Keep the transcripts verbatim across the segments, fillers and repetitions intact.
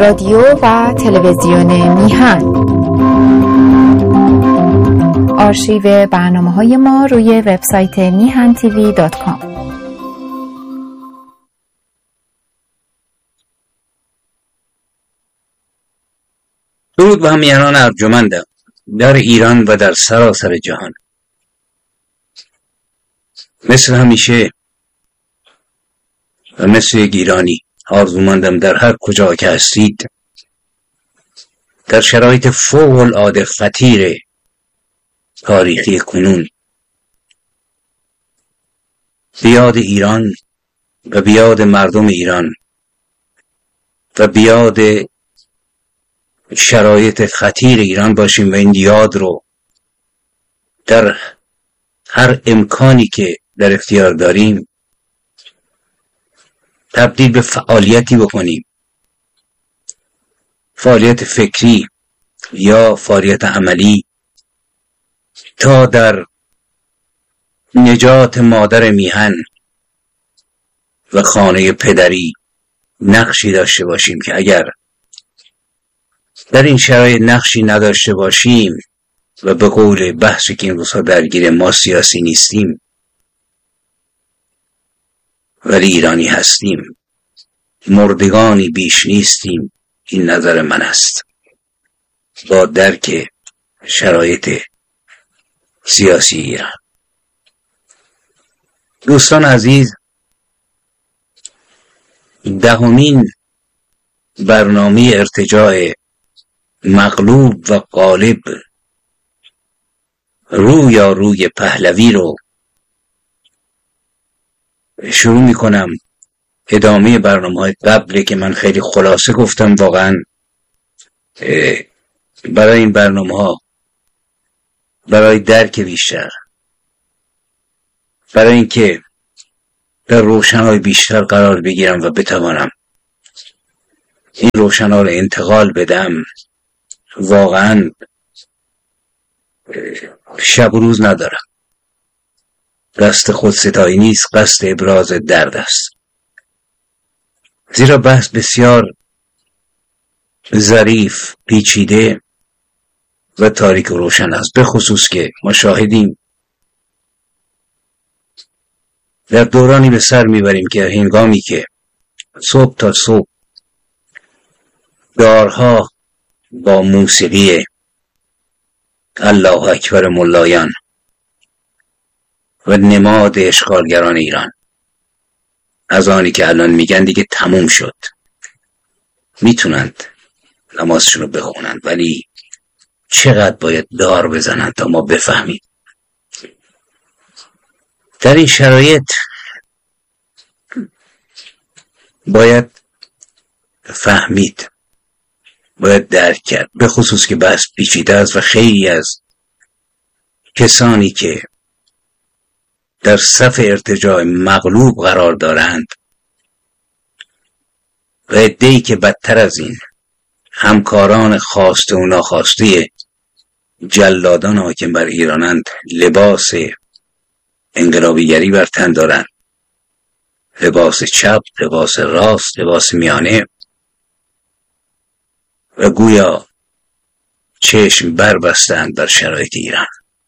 رادیو و تلویزیون میهن. آرشیو برنامه‌های ما روی وبسایت میهن تیوی دات کام. درود به همیهنان ارجمندم در ایران و در سراسر جهان. مثل همیشه و مثل یک ایرانی آرزومندم در هر کجا که هستید در شرایط فوق العاده خطیر تاریخی کنون بیاد ایران و بیاد مردم ایران و بیاد شرایط خطیر ایران باشیم و این یاد رو در هر امکانی که در اختیار داریم تبدیل به فعالیتی بکنیم، فعالیت فکری یا فعالیت عملی، تا در نجات مادر میهن و خانه پدری نقشی داشته باشیم که اگر در این شرایط نقشی نداشته باشیم و به قول بحثی که این روزها درگیر ما سیاسی نیستیم ولی ایرانی هستیم، مردگانی بیش نیستیم، این نظر من است، با درک شرایط سیاسی ایران. دوستان عزیز، دهمین برنامه ارتجاع مغلوب و غالب رو یا روی پهلوی رو شروع می کنم. ادامه برنامه‌های قبلی که من خیلی خلاصه گفتم، واقعا برای این برنامه‌ها، برای درک بیشتر، برای اینکه در روشنای بیشتر قرار بگیرم و بتوانم این روشنها رو انتقال بدم، واقعا شب و روز ندارم. قصد خودستایی نیست، قصد ابراز درد است. زیرا بحث بسیار ظریف، پیچیده و تاریک و روشن است، به خصوص که ما شاهدیم در دورانی به سر میبریم که هنگامی که صبح تا صبح دارها با موسیقی الله اکبر ملایان و نماد اشغالگران ایران، از آنی که الان میگن دیگه تموم شد، میتونند نمازشون رو بخونند، ولی چقدر باید دار بزنند تا ما بفهمیم. در این شرایط باید فهمید، باید درک کرد، به خصوص که بحث پیچیده است و خیلی از کسانی که در صف ارتجاع مغلوب قرار دارند و عده‌ای که بدتر از این همکاران خواسته و ناخواسته جلادان حاکم بر ایرانند، لباس انقلابیگری بر تن دارند، لباس چپ، لباس راست، لباس میانه، و گویا چشم بربستند بر شرایط ایران.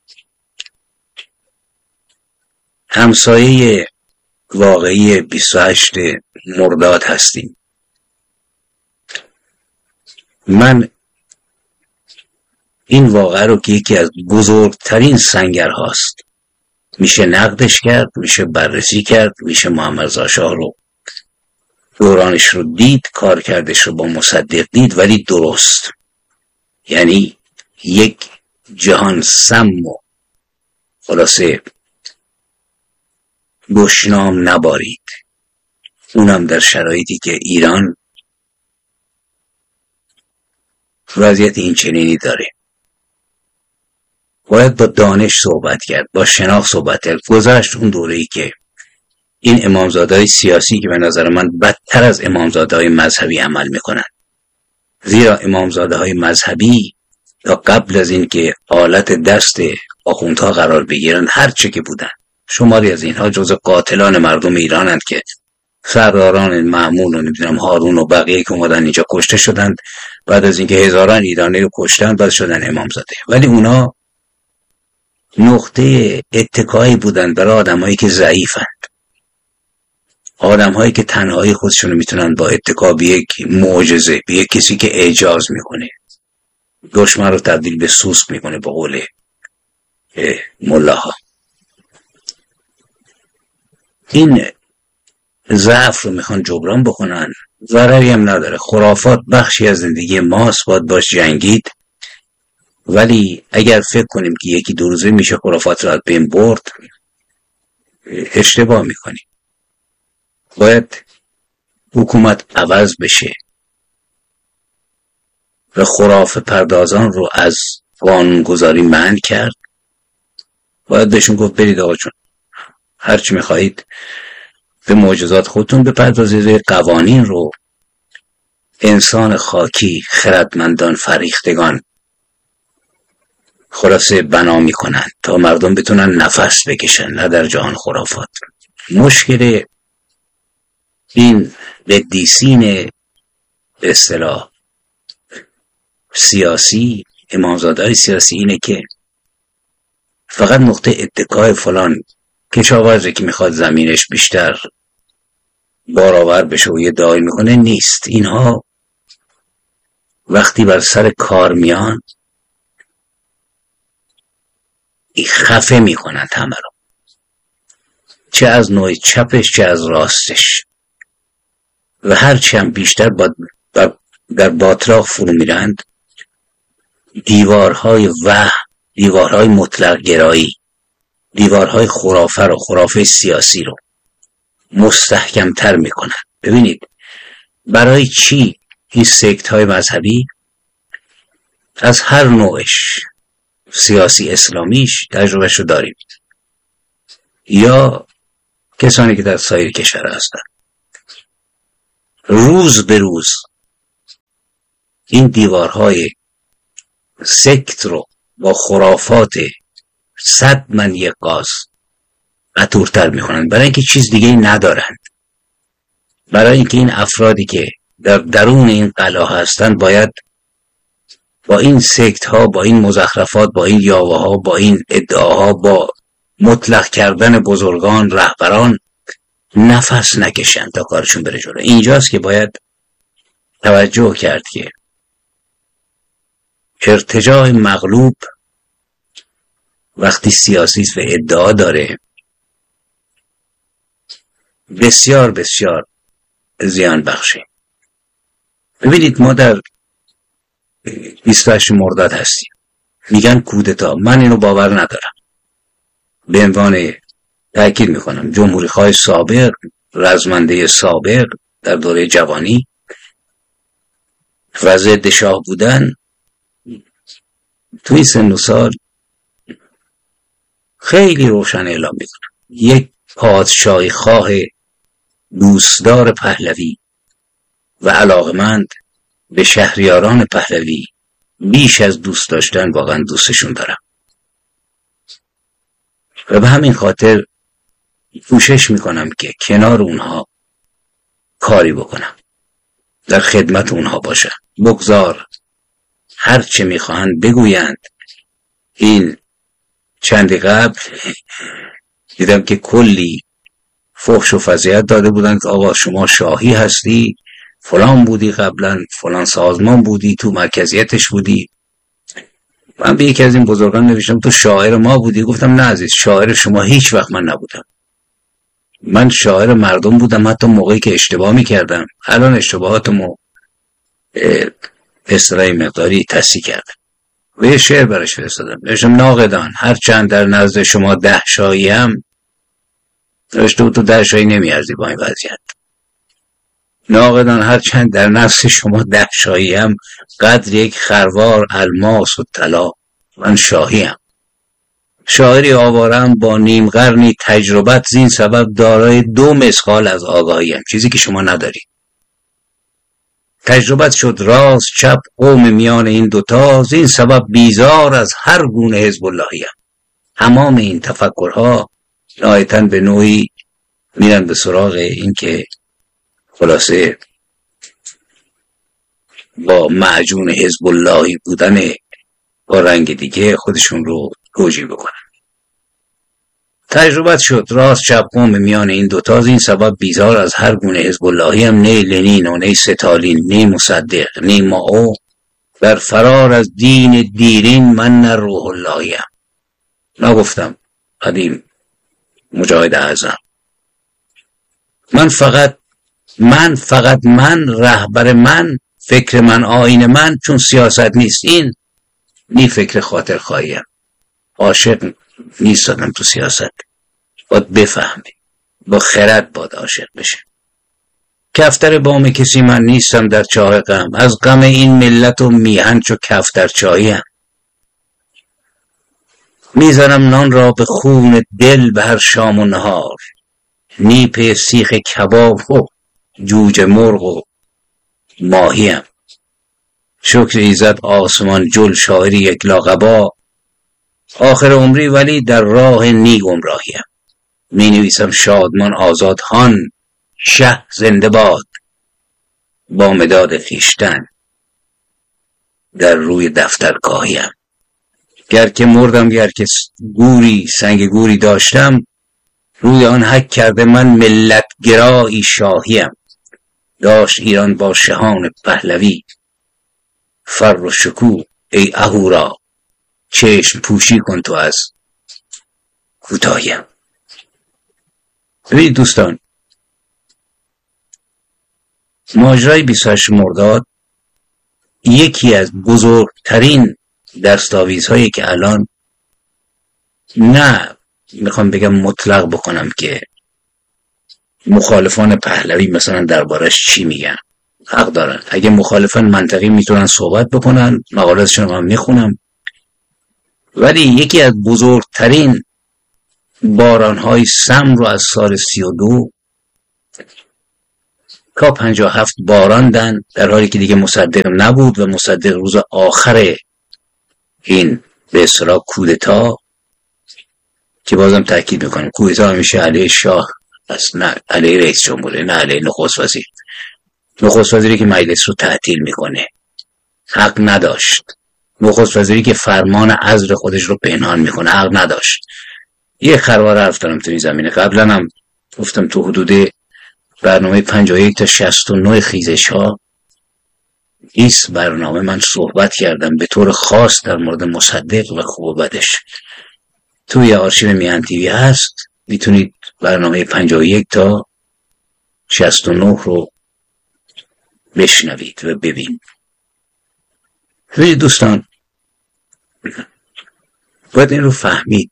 همسایه واقعی بیست و هشت مرداد هستیم. من این واقعه رو که یکی از بزرگترین سنگرهاست، میشه نقدش کرد، میشه بررسی کرد، میشه محمد رضا شاه رو دورانش رو دید، کار کردش رو با مصدق دید، ولی درست، یعنی یک جهان سم و خلاصه گشنام نبارید، اونم در شرایطی که ایران وضعیت این چنینی داره. باید با دانش صحبت کرد، با شناخت صحبت کرد. گذشت اون دوره‌ای که این امامزاده‌های سیاسی که به نظر من بدتر از امامزاده‌های مذهبی عمل میکنن، زیرا امامزاده‌های مذهبی تا قبل از این که آلت دست آخوندها قرار بگیرن، هر چه که بودن، شماری از اینها جزو قاتلان مردم ایرانند که سرداران مأمون و نمیدونم هارون و بقیه که اومدن اینجا کشته شدند، بعد از اینکه هزاران ایرانی رو کشتن بعد شدن امامزاده. ولی اونا نقطه اتکایی بودن برای آدمایی که ضعیفند، آدم‌هایی که تنهایی خودشون رو میتونن با اتکا به یک معجزه، به یک کسی که اعجاز میکنه دشمن رو تبدیل به سوسک میکنه، به قول ملاها. این ضعف رو میخوان جبران بکنن، ضرری هم نداره. خرافات بخشی از زندگی ماست، باید باش جنگید. ولی اگر فکر کنیم که یکی دو روزه میشه خرافات رو از بین برد، اشتباه میکنیم. باید حکومت عوض بشه و خرافه پردازان رو از قانونگذاری منع کرد. باید بهشون گفت برید آقا جون، هرچی میخواهید به معجزات خودتون بپردازید، قوانین رو انسان خاکی، خردمندان، فریختگان خلاصه بنا میکنن تا مردم بتونن نفس بکشن، نه در جهان خرافات. مشکل این قدیسین به اصطلاح سیاسی، امامزاده‌های سیاسی اینه که فقط نقطه اتکای فلان کشاورزی که میخواد زمینش بیشتر بارآور بشه و یه دایی میکنه نیست. اینها وقتی بر سر کار میان خفه میکنن همه رو، چه از نوع چپش چه از راستش، و هرچی هم بیشتر در باطلاق فرو میرند، دیوارهای وهم، دیوارهای مطلق گرایی، دیوارهای خرافه رو، خرافه سیاسی رو مستحکمتر میکنن. ببینید برای چی این سکت های مذهبی از هر نوعش، سیاسی اسلامیش تجربهش رو داریم، یا کسانی که در سایر کشور هستن، روز به روز این دیوارهای سکت رو با خرافات صد من یک گاز قطورتر میکنن، برای اینکه چیز دیگه ندارند. برای اینکه این افرادی که در درون این قلعه هستن باید با این سکت ها، با این مزخرفات، با این یاوه ها، با این ادعاها، با مطلق کردن بزرگان، رهبران نفس نکشن تا کارشون بره جلو. اینجاست که باید توجه کرد که ارتجاع مغلوب وقتی سیاسی و ادعا داره بسیار بسیار زیان بخشه. ببینید ما در بیست و هشت مرداد هستیم، میگن کودتا. من اینو باور ندارم. به عنوان تأکید میکنم جمهوری خواه سابق، رزمنده سابق در دوره جوانی و ضد شاه بودن، توی سن و سال خیلی روشن اعلام میکنم یک پادشاهی خواه دوستدار پهلوی و علاقمند به شهریاران پهلوی بیش از دوست داشتن واقعا دوستشون دارم، و به همین خاطر کوشش میکنم که کنار اونها کاری بکنم، در خدمت اونها باشم. بگذار هر چه میخواهند بگویند. این چندی قبل دیدم که کلی فحش و فضیحت داده بودن که آقا شما شاهی هستی، فلان بودی قبلا، فلان سازمان بودی، تو مرکزیتش بودی. من به یکی از این بزرگان نوشتم تو شاعر ما بودی. گفتم نه عزیز، شاعر شما هیچ وقت من نبودم. من شاعر مردم بودم، حتی موقعی که اشتباه میکردم. الان اشتباهاتمو اصطلاحی مقداری تصحیح کردم و یه شعر برش فرستادم. نوشتم ناقدان هرچند در نزد شما ده شاییم، نوشته بود تو ده شایی نمیارزی با این وضعیت. ناقدان هرچند در نزد شما ده شاییم، قدر یک خروار الماس و طلا من شاهیم. شاعری آوارم با نیم قرنی تجربت، زین سبب دارای دو مسقال از آگاهیم، چیزی که شما ندارید. تجربت شد راست چپ قوم میان این دوتا، زین سبب بیزار از هر گونه حزب اللهیم. تمام این تفکرها نهایتاً به نوعی میرن به سراغ این که خلاصه با معجون حزب اللهی بودن با رنگ دیگه خودشون رو توجیه بکنن. تجربت شد راست چپ قوم میان این دوتا، از این سبب بیزار از هر گونه حزب اللهی هم نه لنین و نه ستالین نه مصدق نه مائو در فرار از دین دیرین من نه روح اللهی هم. نگفتم قدیم مجاهد اعظم من فقط من فقط من رهبر من فکر من آیین من، چون سیاست نیست این نی فکر خاطر خواهیم. عاشق نیستم تو سیاست، باید بفهمی با خرد باید عاشق بشه. کفتر بام کسی من نیستم در چاه غم، از غم این ملت و میهن چو کفتر چاییم. میزنم نان را به خون دل به هر شام و نهار، نی پی سیخ کباب و جوجه مرغ و ماهیم. شکر ایزد آسمان جل شاعری یک لاغبا، آخر عمری ولی در راه نی گمراهیم. می نویسم شادمان آزاد هان، شه زنده باد، با مداد خویشتن در روی دفترگاهیم. گر که مردم گر که گوری سنگ گوری داشتم، روی آن حک کرده من ملت گرایی شاهیم. داشت ایران با شهان پهلوی فر و شکوه، ای اهورا چشم پوشی کن تو از کوتاهیم. ببینید دوستان، ماجرای بیست و هشتم مرداد یکی از بزرگترین دستاویزهایی که الان نه میخوام بگم مطلق بکنم که مخالفان پهلوی مثلا دربارش چی میگن، حق دارن. اگه مخالفان منطقی میتونن صحبت بکنن، مقالاتشون رو هم میخونم، ولی یکی از بزرگترین بارانهای سم رو از سال سی و دو تا پنجاه و هفت باراندن، در حالی که دیگه مصدق نبود و مصدق روز آخر این به اصطلاح کودتا، که بازم تاکید میکنم کودتا همیشه علیه شاه است، نه علیه رئیس جمهوره، نه علیه نخست وزیر. نخست وزیری که مجلس رو تعطیل میکنه حق نداشت. نخست وزیری که فرمان عزل خودش رو پنهان میکنه حق نداشت. یه خروار حرف دارم تو این زمینه، قبلا هم گفتم تو حدود برنامه پنجاه و یک تا شصت و نه خیزش ها ایست برنامه من صحبت کردم به طور خاص در مورد مصدق و خوب و بدش. توی آرشیو میهن تیوی هست، میتونید برنامه پنجاه و یک تا شصت و نه رو بشنوید و ببینید. ببینید دوستان، باید این رو فهمید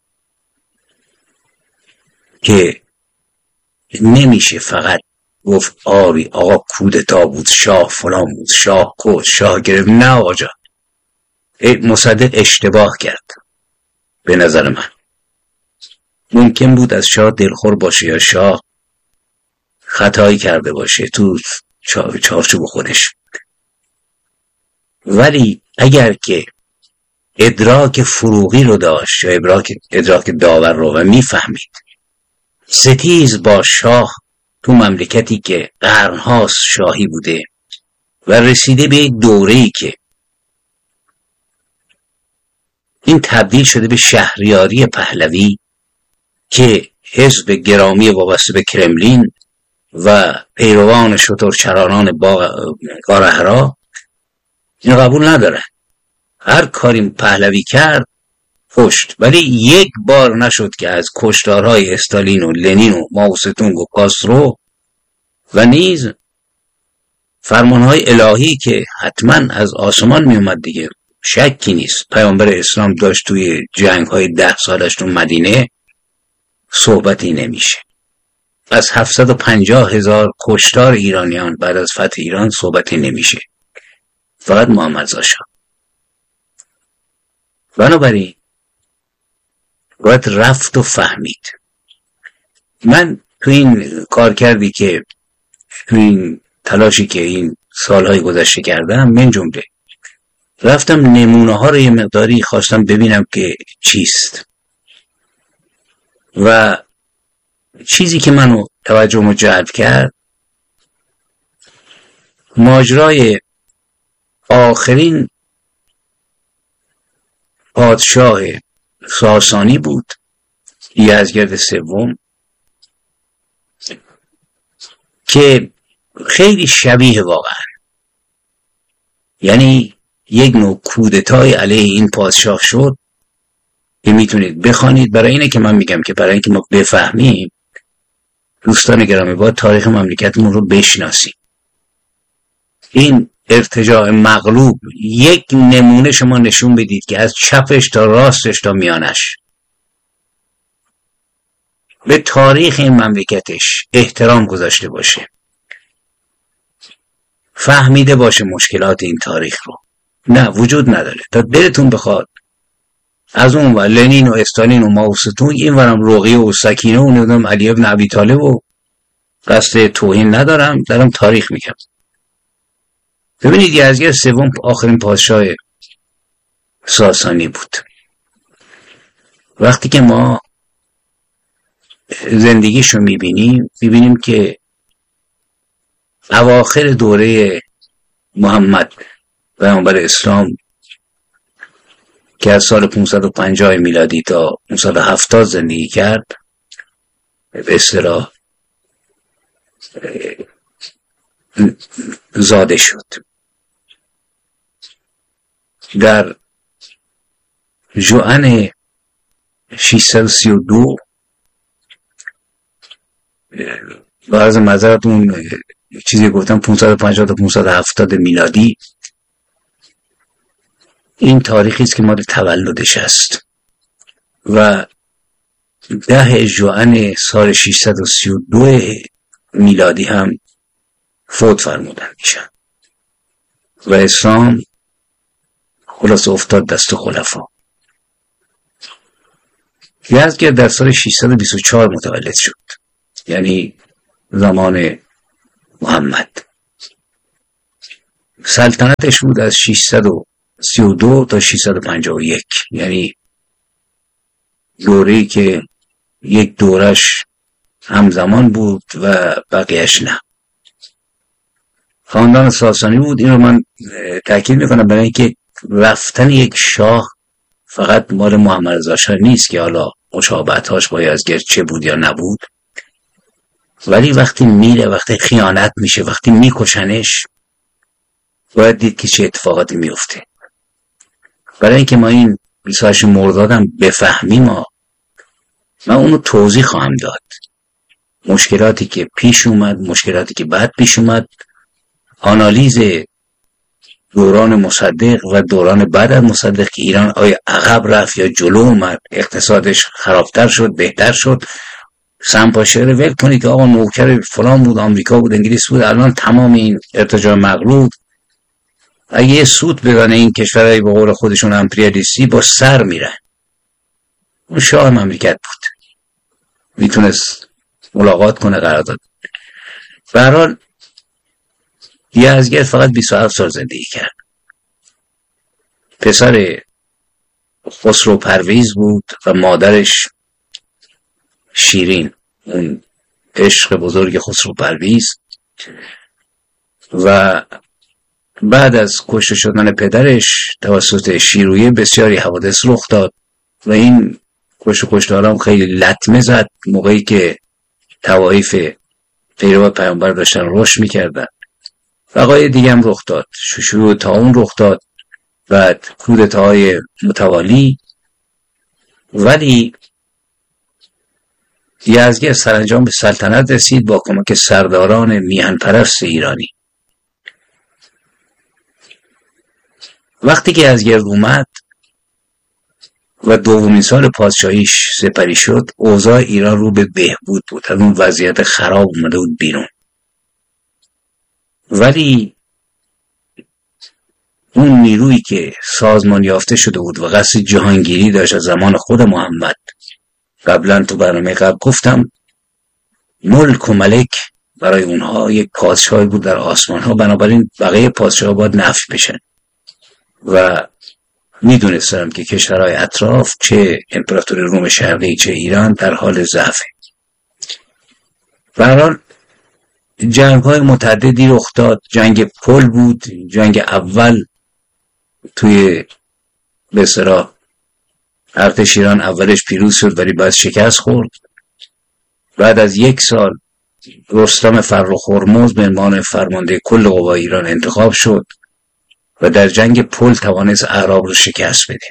که نمیشه فقط گفت آری آقا کودتا بود، شاه فلان بود، شاه کود، شاه گرفت. نه آقا جان، مصدق اشتباه کرد. به نظر من ممکن بود از شاه دلخور باشه یا شاه خطایی کرده باشه تو چارچوب خودش، ولی اگر که ادراک فروغی رو داشت یا ادراک, ادراک داور رو و میفهمید ستیز با شاه تو مملکتی که قرنهاست شاهی بوده و رسیده به یک دوره‌ای که این تبدیل شده به شهریاری پهلوی که حزب گرامی وابسته به کرملین و پیروان شترچرانان غارهرا این قبول نداره. هر کاری پهلوی کرد کشت، ولی یک بار نشد که از کشتارهای استالین و لنین و مائو ستونگ و کاسترو و نیز فرمانهای الهی که حتما از آسمان می اومد دیگه، شکی نیست. پیامبر اسلام داشت توی جنگ‌های ده سالش تو مدینه صحبتی نمیشه. از هفتصد و پنجاه هزار کشتار ایرانیان بعد از فتح ایران صحبتی نمیشه، فقط محمد رضا شاه. بنابراین باید رفت و فهمید. من تو این کار کردی که تو این تلاشی که این سالهای گذشته کردم، من جمله رفتم نمونه ها رو یه مقداری خواستم ببینم که چیست، و چیزی که منو توجهمو جلب کرد ماجرای آخرین پادشاه ساسانی بود، یزدگرد سوم، که خیلی شبیه واقعا، یعنی یک نوع کودتای علیه این پادشاه شد که میتونید بخوانید. برای اینه که من میگم که برای اینکه ما بفهمیم دوستان گرامی باید تاریخ مملکتمون رو بشناسیم. این ارتجاع مغلوب یک نمونه شما نشون بدید که از چپش تا راستش تا میانش به تاریخ این مملکتش احترام گذاشته باشه، فهمیده باشه مشکلات این تاریخ رو. نه، وجود نداره. تا دلتون بخواد از اون و لنین و استالین و مائو زedong، این ورم رقیه و سکینه و ندارم علی ابن ابی طالب و قصد توهین ندارم، دارم تاریخ میگم. ببینید یزدگرد سوم آخرین پادشاه ساسانی بود. وقتی که ما زندگیشو میبینیم میبینیم که اواخر دوره محمد پیامبر اسلام که از سال پانصد و پنجاه میلادی تا پانصد و هفتاد زندگی کرد، به اصطلاح زاده شد. در ژوئن ششصد و سی و دو با عرض معذرتون چیزی گفتم پانصد و پنجاه تا پانصد و هفتاد میلادی، این تاریخی است که مال تولدش است و ده ژوئن سال ششصد و سی و دو میلادی هم فوت فرمودن میشن و اسلام خلاص افتاد دست خلفا. یزدگرد در سال ششصد و بیست و چهار متولد شد، یعنی زمان محمد. سلطنتش بود از ششصد و سی و دو تا ششصد و پنجاه و یک، یعنی دوره‌ای که یک دورش همزمان بود و بقیهش نه. خاندان ساسانی بود. این رو من تاکید میکنم برای اینکه رفتن یک شاه فقط مال محمد رضا شاه نیست که حالا مشابهتاش با یزدگرد چه بود یا نبود، ولی وقتی میره، وقتی خیانت میشه، وقتی میکشنش، باید دید که چه اتفاقاتی میفته. برای اینکه ما این بیست و هشت مرداد هم بفهمیم، ما من اونو توضیح خواهم داد. مشکلاتی که پیش اومد، مشکلاتی که بعد پیش اومد، آنالیز دوران مصدق و دوران بعد از مصدق که ایران آیا عقب رفت یا جلو اومد، اقتصادش خرابتر شد، بهتر شد. سمپاشه رو ول کنید که آقا نوکر فلان بود، آمریکا بود، انگلیس بود. الان تمام این ارتجاع مغلوب اگه یه سود بزنه این کشورهای به قول خودشون امپریالیستی، با سر میرن. اون شاه مملکت بود، میتونست ملاقات کنه، قرارداد. به هر حال یزدگرد فقط بیست و هفت سال زندگی کرد. پسر خسرو پرویز بود و مادرش شیرین، اون عشق بزرگ خسرو پرویز. و بعد از کشته شدن پدرش توسط شیرویه بسیاری حوادث رخ داد و این کشته کشتارام خیلی لطمه زد موقعی که طوایف پیرو پیامبر داشتن رشد میکردن. وقایع دیگه هم رخ داد، شیوع طاعون رخ داد، بعد کودتاهای متوالی. ولی یزدگرد سرانجام به سلطنت رسید با کمک سرداران میهن پرست ایرانی. وقتی که یزدگرد اومد و دومین سال پادشاهیش سپری شد، اوضاع ایران رو به بهبود بود، از اون وضعیت خراب اومده بود بیرون. ولی اون نیرویی که سازمان یافته شده بود و قصد جهانگیری داشت از زمان خود محمد، قبلا تو برنامه قبل گفتم ملک و ملک برای اونها یک پادشاهی بود در آسمان ها، بنابراین بقیه پادشاه باید نفی بشن و میدونستم که کشورهای اطراف، چه امپراتوری روم شرقی چه ایران، در حال ضعفه. به هر حال جنگ های متعددی رخ داد. جنگ پل بود، جنگ اول توی به اصطلاح ارتش ایران اولش پیروز شد ولی بعد شکست خورد. بعد از یک سال رستم فرخ هرمز به عنوان فرمانده کل قوای ایران انتخاب شد و در جنگ پل توانست اعراب رو شکست بده.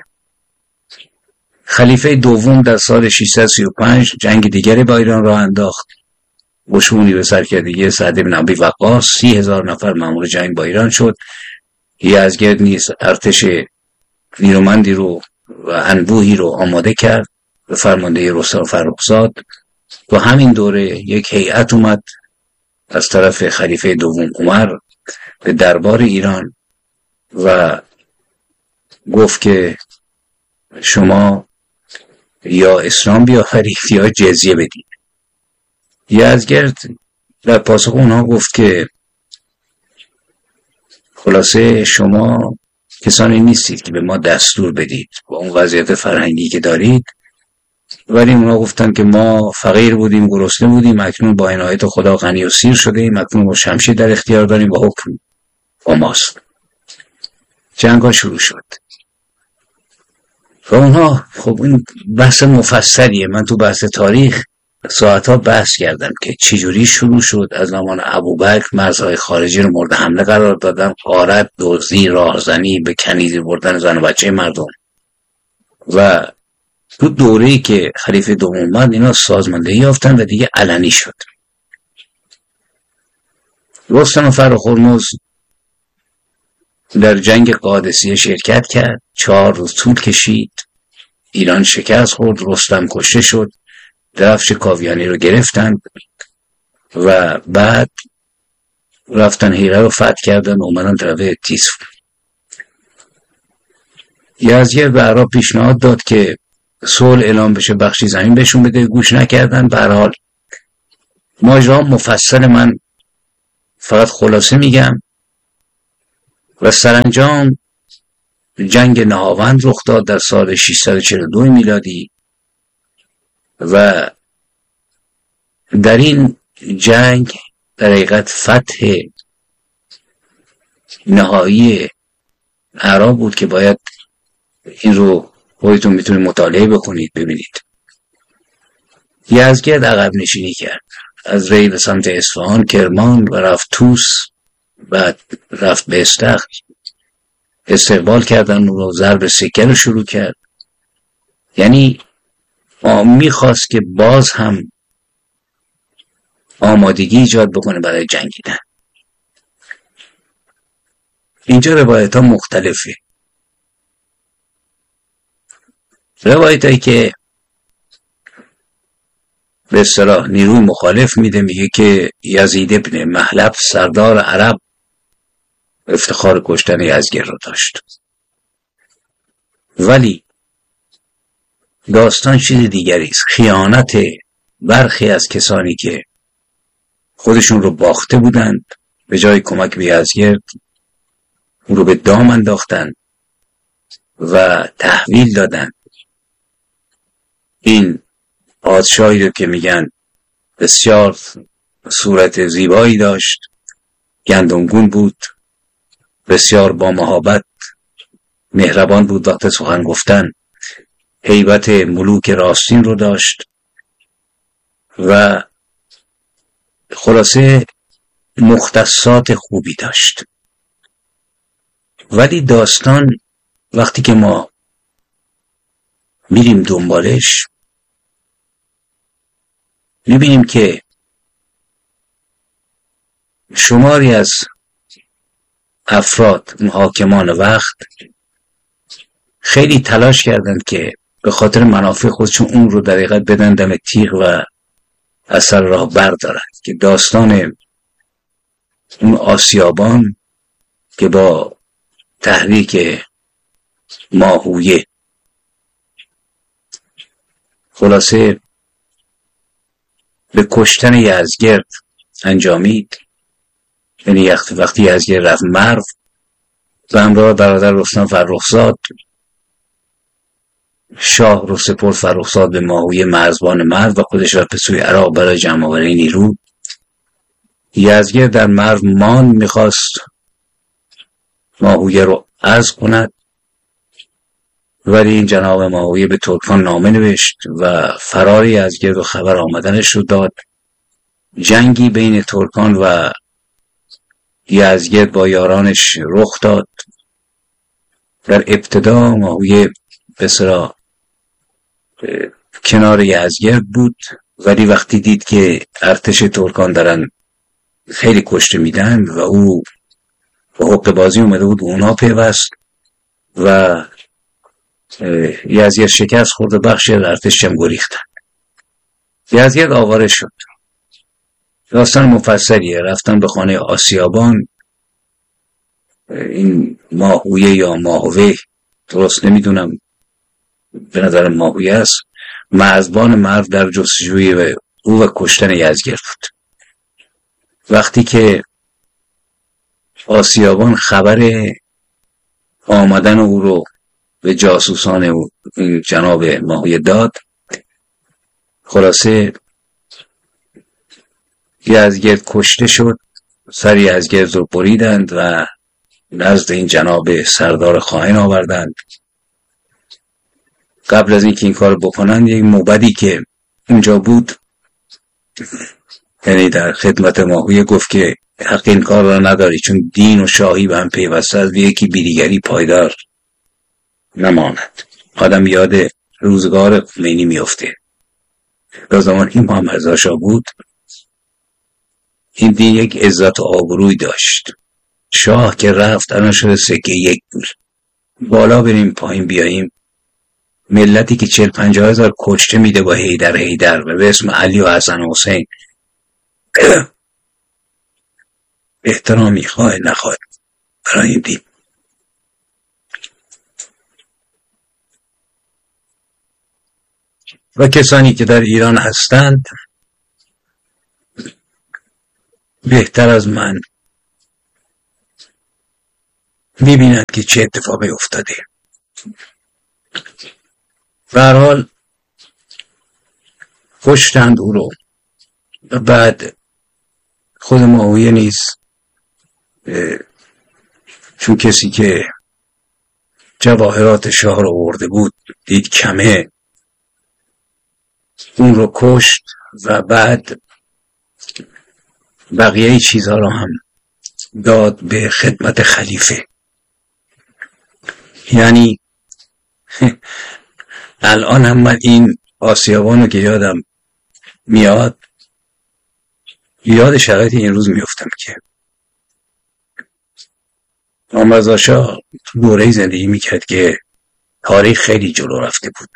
خلیفه دوم در سال ششصد و سی و پنج جنگ دیگری با ایران راه انداخت. قشونی به سرکردگی سعد بن ابی وقاص سی هزار نفر مأمور جنگ با ایران شد. یزدگرد نیز ارتش نیرومندی رو و انبوهی رو آماده کرد به فرمانده رستم فرخزاد. و همین دوره یک هیئت اومد از طرف خلیفه دوم عمر به دربار ایران و گفت که شما یا اسلام بیاورید یا جزیه بدید. یزدگرد در پاسخ اونها گفت که خلاصه شما کسانی نیستید که به ما دستور بدید با اون وضعیت فرهنگی که دارید. ولی اونا گفتن که ما فقیر بودیم، گرسنه بودیم، اکنون با عنایت خدا غنی و سیر شدیم، اکنون با شمشیر در اختیار داریم و حکم با ماست. جنگ ها شروع شد و اونها خب این بحث مفصلیه. من تو بحث تاریخ ساعتها بحث کردم که چجوری شروع شد. از زمان ابوبکر مرزهای خارجی رو مورد حمله قرار دادن، غارت، دزدی، راهزنی، به کنیزی بردن زن و بچه مردم. و تو دوره‌ای که خلیفه دوم اومد اینا سازماندهی یافتن و دیگه علنی شد. رستم فرخ هرمز در جنگ قادسیه شرکت کرد. چهار روز طول کشید. ایران شکست خورد، رستم کشته شد، درفش کاویانی رو گرفتن و بعد رفتن هیره رو فتح کردن و اومدن طرف تیسفون. یزدگرد به اعراب پیشنهاد داد که صلح اعلام بشه، بخشی زمین بهشون بده، گوش نکردن. به هر حال ماجرا مفصل، من فقط خلاصه میگم. و سرانجام جنگ نهاوند رخ داد در سال ششصد و چهل و دو میلادی و در این جنگ در حقیقت فتح نهایی اعراب بود که باید این رو خودتون میتونید مطالعه بکنید ببینید. یزدگرد عقب نشینی کرد، از ری به سمت اصفهان، کرمان و رفت توس، بعد رفت به استخر. استقبال کردن و ضرب سکه رو شروع کرد. یعنی میخواست که باز هم آمادگی ایجاد بکنه برای جنگیدن. اینجا روایت ها مختلفه. روایت هایی که به اصطلاح نیروی مخالف میده میگه که یزید ابن محلب سردار عرب افتخار کشتن یزدگرد رو داشت. ولی داستان چیز دیگری است. خیانت برخی از کسانی که خودشون رو باخته بودند به جای کمک به یزدگرد اون رو به دام انداختن و تحویل دادن. این پادشاهی رو که میگن بسیار صورت زیبایی داشت، گندمگون بود، بسیار با مهابت مهربان بود وقت سخن گفتن، هیبت ملوک راستین رو داشت و خلاصه مختصات خوبی داشت. ولی داستان وقتی که ما میریم دنبالش میبینیم که شماری از افراد، اون حاکمان وقت، خیلی تلاش کردند که به خاطر منافع خودشون اون رو در حقیقت بدن دم تیغ و از سر راه بردارند. که داستان اون آسیابان که با تحریک ماهویه خلاصه به کشتن یزدگرد انجامید. یعنی وقتی یزدگرد رفت مرو و همراه برادر رستم فرخزاد، شاه رو سپرد فرخزاد به ماهویه مرزبان مرو و خودش رفت به سوی عراق برای جمع آوری نیرو. یزگرد در مرو مان میخواست ماهویه رو عزل کند، ولی این جناب ماهویه به ترکان نامه نوشت و فرار یزگرد و خبر آمدنش رو داد. جنگی بین ترکان و یزگرد با یارانش رخ داد. در ابتدا ماهویه بسرا کنار یزگرد بود، ولی وقتی دید که ارتش ترکان دارن خیلی کشته میدن و او به حق بازی اومده بود اونا پیوست و یزگرد شکست خورد و بخشی از ارتش هم گریختن. یزگرد آواره شد. داستان مفصلیه. رفتن به خانه آسیابان. این ماهویه یا ماهوه، درست نمیدونم، به نظر ماهویه است، مرزبان مرو در جستجوی او و کشتن یزگرد بود. وقتی که آسیابان خبر آمدن او رو به جاسوسان او این جناب ماهویه داد، خلاصه یزگرد کشته شد. سر یزگرد رو بریدند و نزد این جناب سردار خائن آوردند. قبل از اینکه این کار بکنند یک موبدی که اونجا بود، یعنی در خدمت ماهویه، گفت که حق این کار را نداری، چون دین و شاهی به هم پیوسته است و یکی بیدیگری پایدار نماند. آدم یاد روزگار خمینی میفته. در زمان این محمد رضا شاه بود، این دین یک عزت و آبروی داشت. شاه که رفت الان شده سکه یک پول. بالا بریم پایین بیاییم، ملتی که چهل پنجاه هزار کشته میده با حیدر حیدر و به اسم علی و حسن و حسین احترامی خواه نخواه برای این دین. و کسانی که در ایران هستند بهتر از من میبینند که چه اتفاقی افتاده. به هر حال کشتند او رو و بعد خود ماهویه نیز، چون کسی که جواهرات شاه رو آورده بود دید کمه، اون رو کشت و بعد بقیه چیزها رو هم داد به خدمت خلیفه. یعنی الان هم من این آسیابانو که یادم میاد، یاد شرایط این روز میفتم که محمد رضا شاه تو دوره‌ای زندگی میکرد که تاریخ خیلی جلو رفته بود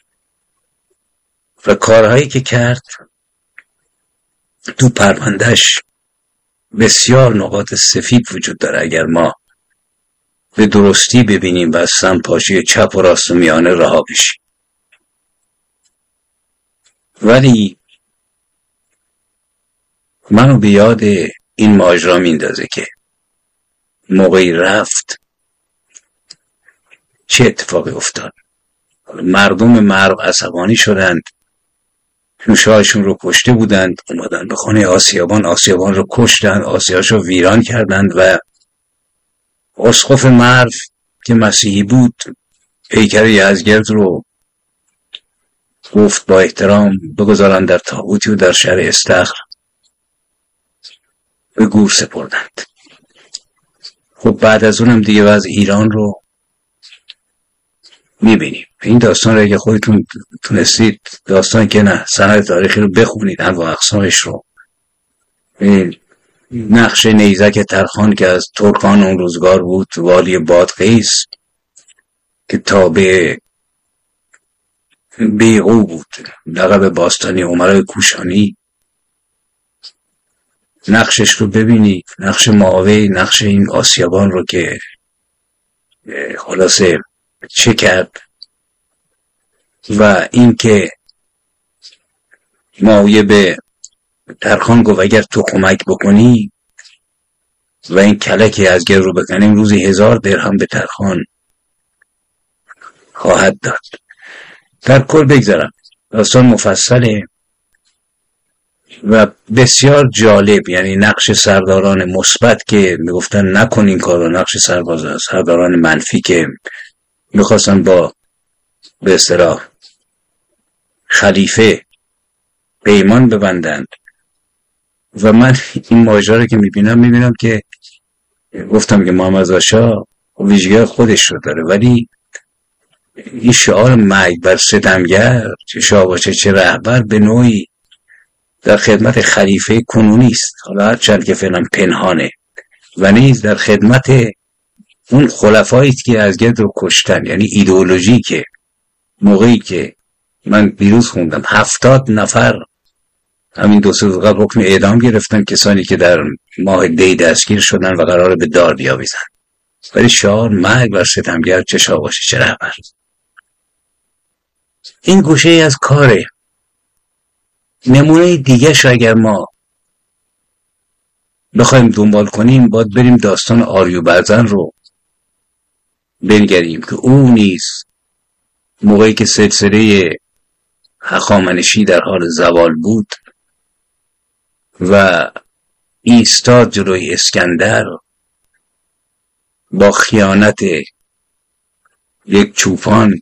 و کارهایی که کرد تو پروندهش بسیار نقاط سفید وجود داره. اگر ما به درستی ببینیم و از سمپاشی چپ و راست و میانه رها بشیم. ولی منو به یاد این ماجرا میندازه که موقعی رفت چه اتفاقی افتاد. مردم مرو عصبانی شدند، شاهشون رو کشته بودند، اومدن به خانه آسیابان، آسیابان رو کشتند، آسیاش رو ویران کردند و اسقف مرو که مسیحی بود پیکر یزگرد رو گفت با احترام بگذارند در تابوتی و در شهر استخر به گور سپردند. خب بعد از اونم دیگه وضع ایران رو میبینیم. این داستان رو اگه خودتون تونستید، داستان که نه، سند تاریخی رو بخونید، انواع اقسامش رو. نقش نیزک ترخان که از ترکان اون روزگار بود، والی بادغیس که تابع بیغو بود، لقب باستانی عمرای کوشانی، نقشش رو ببینید. نقش معاویه، نقش این آسیابان رو که خلاصه چه کرد و این که معاویه به ترخان گفت اگر تو کمک بکنی و این کلک یزگرد رو بکنیم روزی هزار درهم به ترخان خواهد داد. در کل بگذارم داستان مفصله. و بسیار جالب، یعنی نقش سرداران مثبت که میگفتن نکن این کارو، نقش سرداران منفی که میخواستن با به اصطلاح خلیفه پیمان ببندند. و من این ماجرا رو که میبینم میبینم که گفتم که محمد رضا شاه ویژگی خودش رو داره، ولی این شعار مرگ بر ستمگر، چه شاه باشه چه رهبر، به نوعی در خدمت خلیفه کنونی است، حالا هرچند که فعلا پنهانه، و نیز در خدمت اون خلفایی که از گرد رو کشتن. یعنی ایدئولوژی که موقعی که من دیروز خوندم هفتاد نفر همین دو سه روز قبل حکم اعدام گرفتن، کسانی که در ماه دی دستگیر شدن و قراره به دار بیاویزن، ولی شعار مرگ بر ستمگر، چه شاه باشه چه رهبر. این گوشه ای از کاره. نمونه دیگه شو اگر ما بخوایم دنبال کنیم، باید بریم داستان آریوبرزن رو بنگریم که او نیز موقعی که سلسله هخامنشی در حال زوال بود و ایستاد جلوی اسکندر با خیانت یک چوپان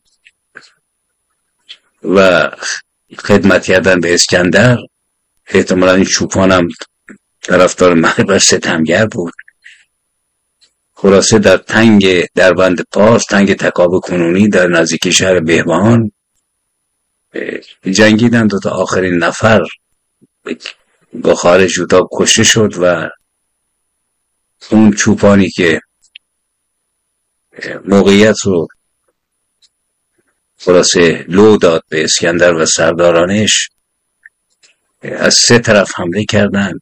و خدمت کردن به اسکندر، احتمالا این چوپان هم طرفدار مرگ بر ستمگر بود. خلاصه در تنگ دربند پارس، تنگ تکاب کنونی در نزدیکی شهر بهبهان جنگیدن، دو تا آخرین نفر با خارج جودا کشته شد و اون چوپانی که موقعیت رو خلاصه لو داد به اسکندر و سردارانش، از سه طرف حمله کردند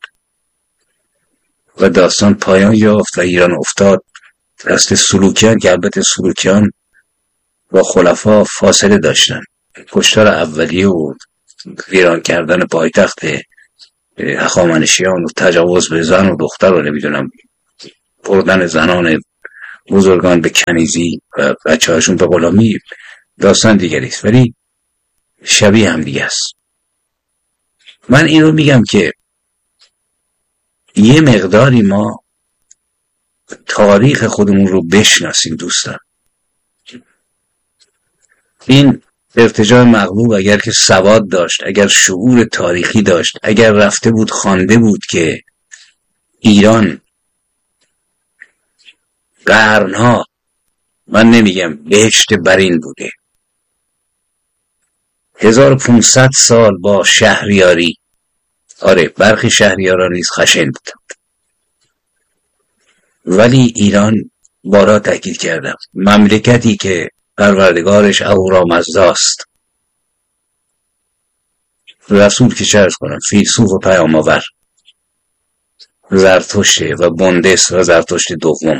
و داستان پایان یافت و ایران افتاد دست سلوکیان، که البته سلوکیان با خلفا فاصله داشتن. کشتار اولیه و ویران کردن پایتخت هخامنشیان و تجاوز به زن و دختر و نمیدونم بردن زنان بزرگان به کنیزی و بچه هاشون به غلامی داستان دیگری است، ولی شبیه هم دیگه است. من این رو میگم که یه مقداری ما تاریخ خودمون رو بشناسیم دوستان. این ارتجاع مغلوب اگر که سواد داشت، اگر شعور تاریخی داشت، اگر رفته بود خوانده بود که ایران قرنها، من نمیگم بهشت برین بوده، هزار و پونصد سال با شهریاری، آره برخی شهریاران نیز خشن بودند، ولی ایران بارها تاکید کردم مملکتی که پروردگارش اهورامزداست، رسول که چه ارز کنم فیلسوف و پیام آور زرتشته و بندس و زرتشت دوم،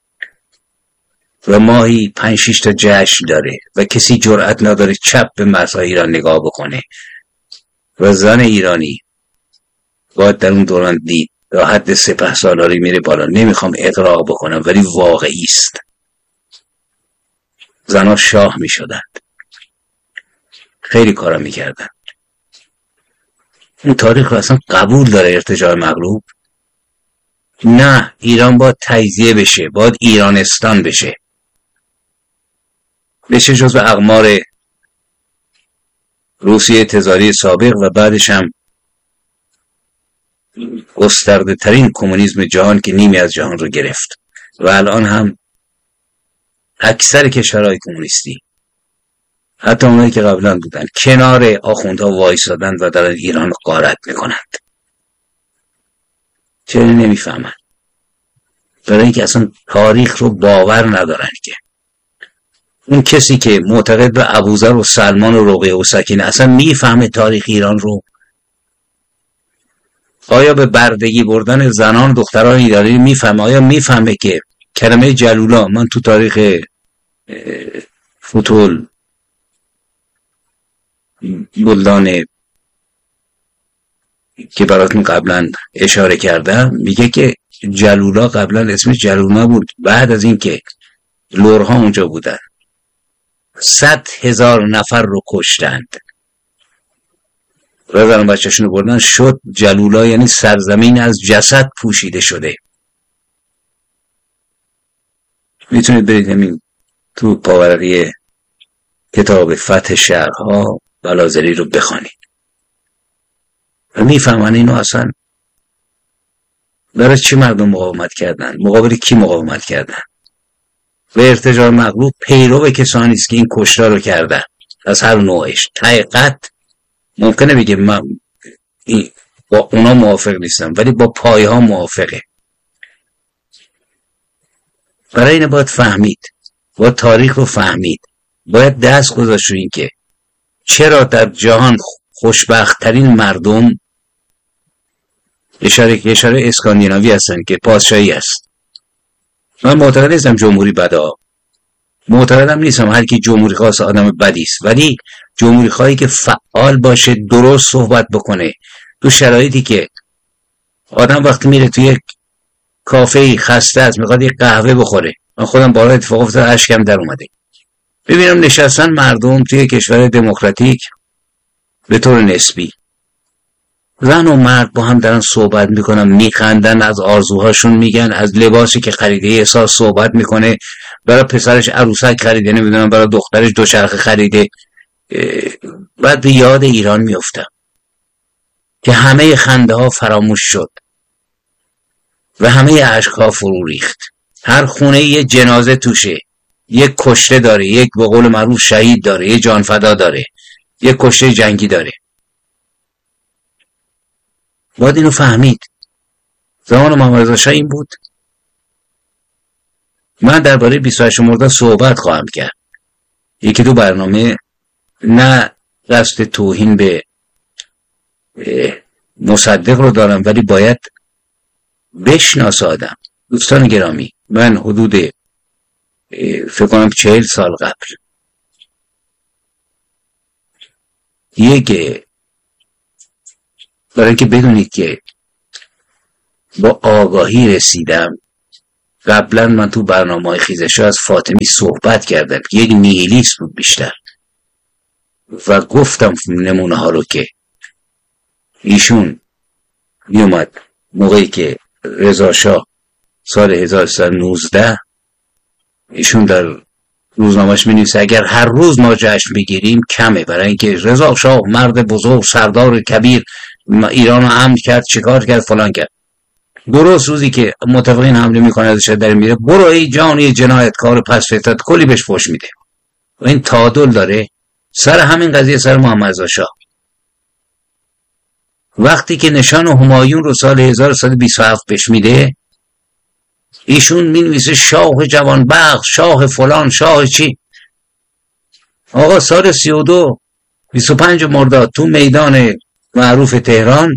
و ماهی پنج شیش تا جشن داره و کسی جرأت نداره چپ به مرزهای ایران نگاه بکنه، و زن ایرانی باید در اون دوران دید تا حد سپه سالاری میره بالا. نمیخوام اغراق بکنم ولی واقعی است، زنها شاه میشدند، خیلی کارا میکردن. این تاریخ رو اصلا قبول داره ارتجاع مغلوب؟ نه، ایران باید تجزیه بشه، باید ایرانستان بشه، بشه جزو اقمار روسیه تزاری سابق و بعدش هم گسترده ترین کمونیسم جهان که نیمی از جهان رو گرفت، و الان هم اکثر کشورهای کمونیستی، حتی اونایی که قبلا بودن، کنار آخوندها وایسادن و دارن ایران غارت میکنند. چرا نمیفهمن؟ برای اینکه اصلا تاریخ رو باور ندارن. که اون کسی که معتقد به ابوذر و سلمان و رقیه و سکینه اصلا میفهمه تاریخ ایران رو؟ آیا به بردگی بردن زنان دختران ایرانی میفهمه؟ آیا میفهمه که کلمه جلولا، من تو تاریخ فوتول بلدان که براتون قبلا اشاره کردم میگه که جلولا قبلا اسمش جلولا بود، بعد از اینکه لورها اونجا بودن صد هزار نفر رو کشتند. و زن بچه‌شون بردن، شد جلولا، یعنی سرزمین از جسد پوشیده شده. میتونید برید همین تو پاورقی کتاب فتح شهرها بلازری رو بخوانید و میفهمن اینو اصلا برای چی مردم مقاومت کردن، مقابل کی مقاومت کردن. و ارتجاع مغلوب پیرو به کسانی است که این کشتار رو کردن از هر نوعش. حقیقت ممکنه بگه من با اونا موافق نیستم، ولی با پایه ها موافقه. برای اینه باید فهمید، باید تاریخ رو فهمید، باید دست گذاشت رو این که چرا در جهان خوشبخت ترین مردم اشاره اشاره اسکاندیناوی هستن که پادشاهی است. من معتقد نیستم جمهوری بدا، معتقدم نیستم هر کی جمهوری خواست آدم بدی است، ولی جمهوری خواهی که فعال باشه، درست صحبت بکنه تو شرایطی که آدم وقتی میره توی یک کافه خسته است میخواد یک قهوه بخوره. من خودم بالا اتفاق افتاد اشکم در اومده ببینم نشستن مردم توی کشور دموکراتیک به طور نسبی، زن و مرد با هم دارن صحبت میکنن، میخندن، از آرزوهاشون میگن، از لباسی که خریده احساس صحبت میکنه، برای پسرش عروسک خریده، نمیدونم برای دخترش دوچرخه خریده. بعد به یاد ایران میافتم که همه خنده ها فراموش شد و همه عشق ها فرو ریخت. هر خونه یه جنازه توشه، یک کشته داره، یک به قول معروف شهید داره، یک جان فدا داره، یک کشته جنگی داره. باید اینو فهمید. زمان محمد رضا شاه این بود. من درباره بیست و هشت مرداد صحبت خواهم کرد، یکی دو برنامه، نه قصد توهین به مصدق رو دارم، ولی باید بشناس آدم. دوستان گرامی، من حدود فکر کنم چهل سال قبل یک، برای اینکه بدونید که با آگاهی رسیدم، قبلا من تو برنامه خیزش‌ها از فاطمی صحبت کردم که یک نیهیلیست بود بیشتر و گفتم نمونه ها رو که ایشون میومد موقعی که رضا شاه سال هزار و سیصد و نوزده ایشون در روزنامه‌اش می‌نویسه اگر هر روز ما جشن بگیریم کمه، برای اینکه رضا شاه مرد بزرگ، سردار کبیر، ایران رو امن کرد، شکار کرد، فلان کرد. درست روزی که متفقین حمله میکنه ازش در میره، برو ای جانی جنایتکار پس فطرت، کلی بهش فحش میده. و این تعادل داره. سر همین قضیه سر محمد رضا شاه وقتی که نشان همایون رو سال هزار و سیصد و بیست و هفت بهش میده، ایشون مینویسه شاه جوانبخش، شاه فلان، شاه چی. آقا سال سی و دو بیست و پنج مرداد تو میدان معروف تهران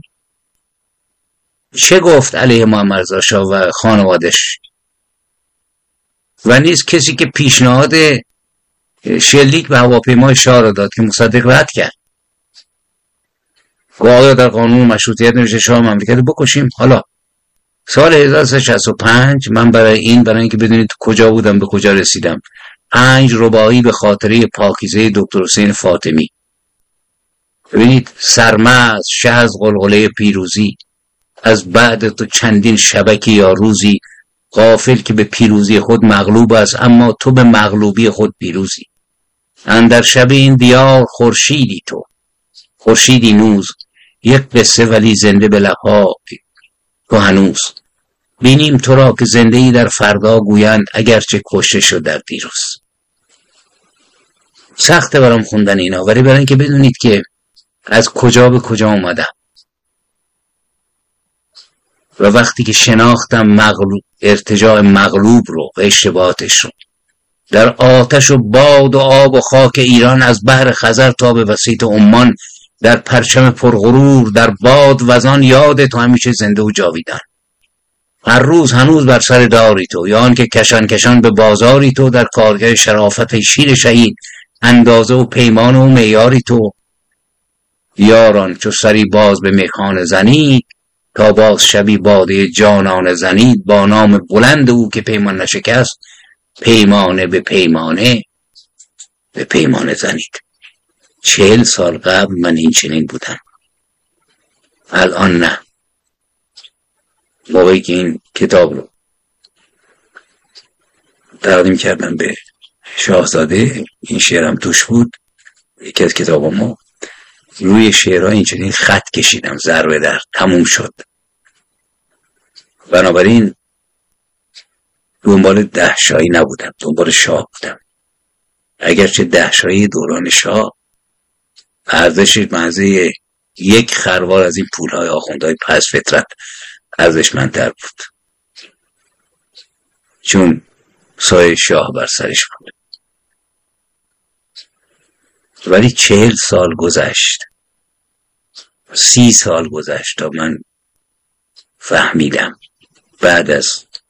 چه گفت علیه محمد رضا شاه و خانوادش؟ و نیست کسی که پیشنهاد شلیک به هواپیمای شاه رو داد که مصدق رد کرد. آیا در قانون مشروطیت نوشته شاه مملکت رو بکشیم؟ حالا سال هزار و سیصد و شصت و پنج من برای این برای اینکه بدونید کجا بودم به کجا رسیدم، پنج رباعی به خاطره پاکیزه دکتر حسین فاطمی. ببینید سرمست شه از غلغله پیروزی، از بعد تو چندین شبکه یا روزی، غافل که به پیروزی خود مغلوب است، اما تو به مغلوبی خود پیروزی. اندر شب این دیار خورشیدی تو، خورشیدی نوز، یک قصه ولی زنده به لبها تو هنوز. بینیم تو را که زنده ای در فردا گویند اگرچه کشته شد در دیروز. سخته برام خوندن اینا، ولی برای اینکه بدونید که از کجا به کجا اومدم. و وقتی که شناختم مغلوب، ارتجاع مغلوب رو و اشتباهاتش رو، در آتش و باد و آب و خاک ایران، از بحر خزر تا به وسیط عمان، در پرچم پرغرور، در باد وزان، یاد تو همیشه زنده و جاویدان. هر روز هنوز بر سر داری تو، یا آن که کشان کشان به بازاری تو، در کارگاه شرافت شیر شهید، اندازه و پیمان و معیاری تو. یاران چو سری باز به میخانه زنید، تا باز شبی باده جانان زنید. با نام بلند او که پیمان نشکست، پیمانه به پیمانه به پیمانه زنید. چهل سال قبل من این چنین بودم. الان نه. موقعی که این کتاب رو تقدیم کردم به شاهزاده، این شعرم توش بود، یکی از کتابامو، روی شعرها اینجوری خط کشیدم ضربه در، تموم شد. بنابراین دنبال دهشاهی نبودم، دنبال شاه بودم. اگرچه دهشاهی دوران شاه ارزشش منزه یک خروار از این پولهای آخوندهای پس فطرت ارزشمندتر بود، چون سایه شاه بر سرش بود. ولی چهل سال گذشت، سی سال گذشت تا من فهمیدم، بعد از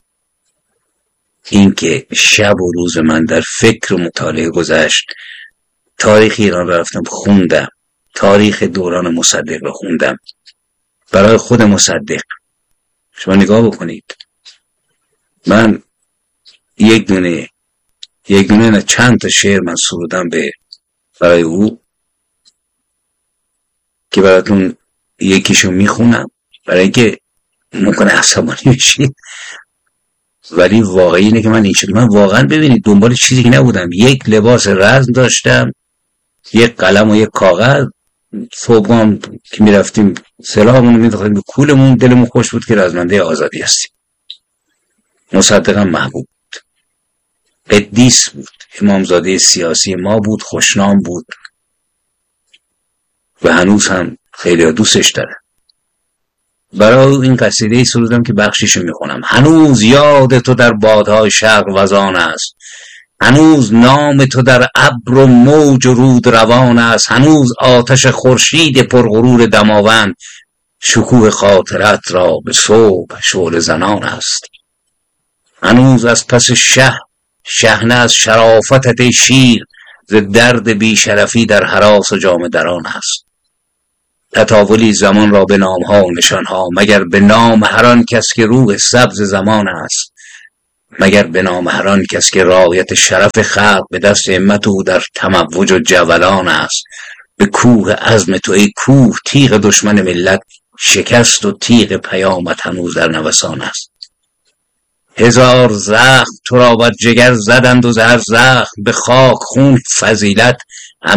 اینکه شب و روز من در فکر و مطالعه گذشت، تاریخ ایران رفتم خوندم، تاریخ دوران مصدق رو خوندم برای خود مصدق. شما نگاه بکنید، من یک دونه یک دونه نه چند تا شعر من سرودم به برای او که براتون یکیشو میخونم برای اینکه ممکنه عصبانی بشید، ولی واقعی اینه که من این شد. من واقعا ببینید دنبال چیزی که نبودم. یک لباس رزم داشتم، یک قلم و یک کاغذ. صبحام که میرفتیم سلاحمون رو میداختیم به کولمون، دلمون خوش بود که رزمنده آزادی هستیم. مصدقم محبوب بود، قدیس بود، امامزاده سیاسی ما بود، خوشنام بود و هنوز هم خیلی دوستش دارن. برای این قصیده ای سرودم که بخشیشو میخونم. هنوز یاد تو در بادهای شرق وزان است، هنوز نام تو در ابر و موج و رود روان است، هنوز آتش خورشید پرغرور دماوند شکوه خاطرت را به صبح شعله زنان است. هنوز از پس شه شحنه از شرافتت ای شیر، ز درد بی شرفی در هراس و جامه دران است. تطاولی زمان را به نامها و نشانها، مگر به نام هر آن کس که روح سبز زمان است، مگر به نام هر آن کس که رایت شرف خلق به دست همت او در تموج و جولان است. به کوه عزم تو ای کوه تیغ دشمن ملت شکست و تیغ پیامت هنوز در نوسان است. هزار زخم تو را بر جگر زدند و زهر زخم به خاک خون فضیلت